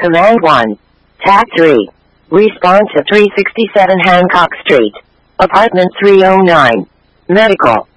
Command 1. Tab 3. Respond to 367 Hancock Street. Apartment 309. Medical.